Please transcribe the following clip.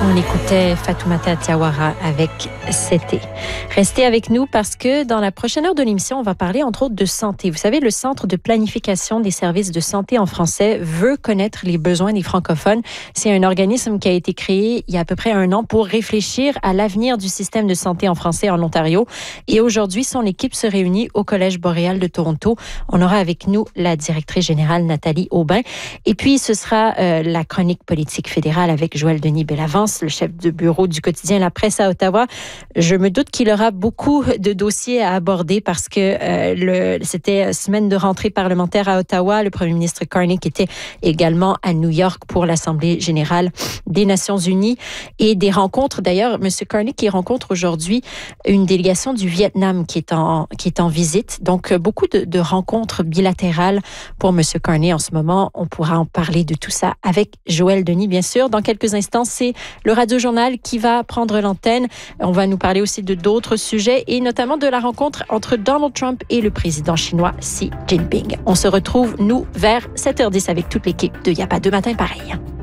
On écoutait Fatoumata Diawara avec C'était. Restez avec nous parce que dans la prochaine heure de l'émission, on va parler entre autres de santé. Vous savez, le Centre de planification des services de santé en français veut connaître les besoins des francophones. C'est un organisme qui a été créé il y a à peu près 1 an pour réfléchir à l'avenir du système de santé en français en Ontario. Et aujourd'hui, son équipe se réunit au Collège Boréal de Toronto. On aura avec nous la directrice générale Nathalie Aubin. Et puis, ce sera la chronique politique fédérale avec Joël Denis Bellavance, le chef de bureau du quotidien La Presse à Ottawa. Je me doute qu'il aura beaucoup de dossiers à aborder parce que c'était semaine de rentrée parlementaire à Ottawa. Le premier ministre Carney était également à New York pour l'Assemblée générale des Nations unies et des rencontres. D'ailleurs, M. Carney qui rencontre aujourd'hui une délégation du Vietnam qui est en visite. Donc, beaucoup de rencontres bilatérales pour M. Carney en ce moment. On pourra en parler de tout ça avec Joël Denis, bien sûr. Dans quelques instants, c'est le Radio-Journal qui va prendre l'antenne. On va nous parler aussi de d'autres sujets et notamment de la rencontre entre Donald Trump et le président chinois Xi Jinping. On se retrouve, nous, vers 7h10 avec toute l'équipe de Y'a pas deux matins pareils.